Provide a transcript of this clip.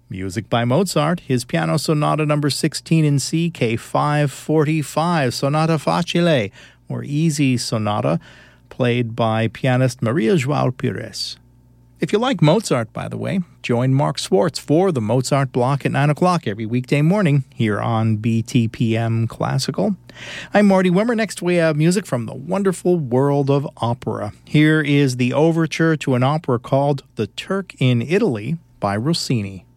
Music by Mozart, his Piano Sonata number 16 in C, K545, Sonata Facile, or Easy Sonata, played by pianist Maria João Pires. If you like Mozart, by the way, join Mark Schwartz for the Mozart Block at 9 o'clock every weekday morning here on BTPM Classical. I'm Marty Wimmer. Next we have music from the wonderful world of opera. Here is the overture to an opera called The Turk in Italy by Rossini.